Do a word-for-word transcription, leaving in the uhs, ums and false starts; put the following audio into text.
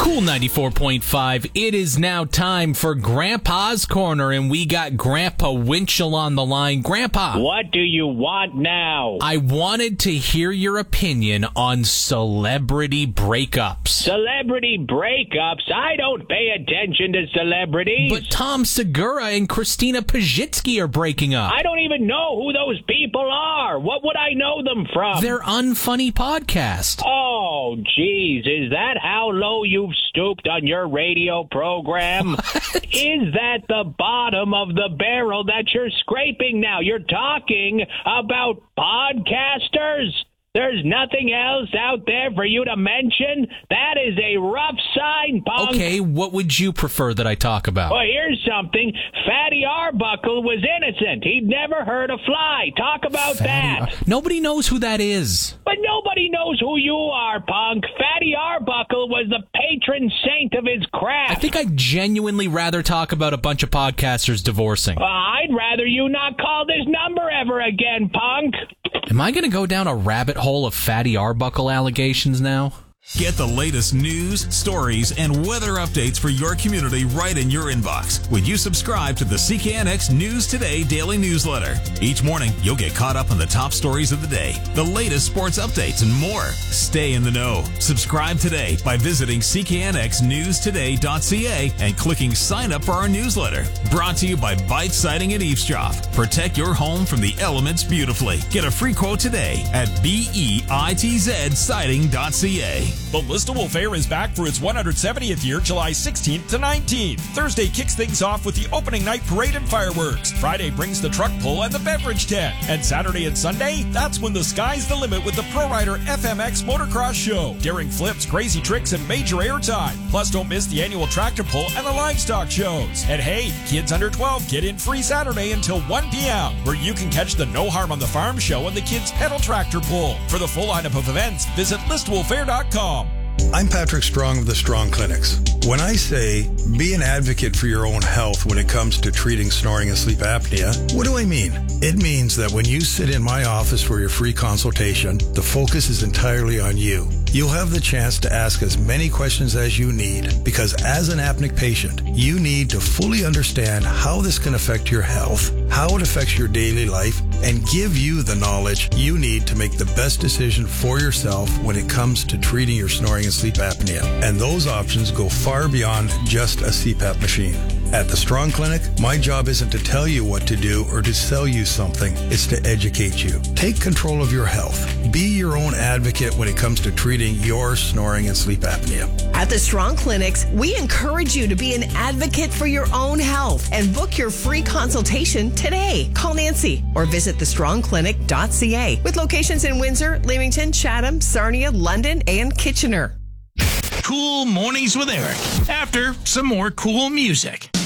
Cool ninety-four point five. It is now time for Grandpa's Corner, and we got Grandpa Winchell on the line. Grandpa. What do you want now? I wanted to hear your opinion on celebrity breakups. Celebrity breakups? I don't pay attention to celebrities. But Tom Segura and Christina Pajitsky are breaking up. I don't even know who those people are. What would I know them from? Their unfunny podcast. Oh, geez. Is that how low you've stooped on your radio program? What? Is that the bottom of the barrel that you're scraping now? You're talking about podcasters? There's nothing else out there for you to mention? That is a rough sign, punk. Okay, what would you prefer that I talk about? Well, here's something. Fatty Arbuckle was innocent. He'd never hurt a fly. Talk about Fatty that. Ar- Nobody knows who that is. But nobody knows who you are, punk. Fatty Arbuckle was the patron saint of his craft. I think I'd genuinely rather talk about a bunch of podcasters divorcing. Uh, I'd rather you not call this number ever again, punk. Am I going to go down a rabbit hole of Fatty Arbuckle allegations now? Get the latest news, stories, and weather updates for your community right in your inbox when you subscribe to the C K N X News Today daily newsletter. Each morning, you'll get caught up on the top stories of the day, the latest sports updates, and more. Stay in the know. Subscribe today by visiting c k n x news today dot c a and clicking sign up for our newsletter. Brought to you by Bite Siding and Eavesdrop. Protect your home from the elements beautifully. Get a free quote today at bitz siding dot c a. The Listowel Fair is back for its one hundred seventieth year, July sixteenth to nineteenth. Thursday kicks things off with the opening night parade and fireworks. Friday brings the truck pull and the beverage tent. And Saturday and Sunday, that's when the sky's the limit with the Pro Rider F M X Motocross Show. Daring flips, crazy tricks, and major airtime. Plus, don't miss the annual tractor pull and the livestock shows. And hey, kids under twelve get in free Saturday until one p.m., where you can catch the No Harm on the Farm show and the kids pedal tractor pull. For the full lineup of events, visit listowel fair dot com. I'm Patrick Strong of the Strong Clinics. When I say be an advocate for your own health when it comes to treating snoring and sleep apnea, what do I mean? It means that when you sit in my office for your free consultation, the focus is entirely on you. You'll have the chance to ask as many questions as you need, because as an apneic patient, you need to fully understand how this can affect your health, how it affects your daily life, and give you the knowledge you need to make the best decision for yourself when it comes to treating your snoring and sleep apnea. And those options go far beyond just a C PAP machine. At the Strong Clinic, my job isn't to tell you what to do or to sell you something. It's to educate you. Take control of your health. Be your own advocate when it comes to treating your snoring and sleep apnea. At the Strong Clinics, we encourage you to be an advocate for your own health and book your free consultation today. Call Nancy or visit the strong clinic dot c a with locations in Windsor, Leamington, Chatham, Sarnia, London, and Kitchener. Cool Mornings with Eric. After some more cool music.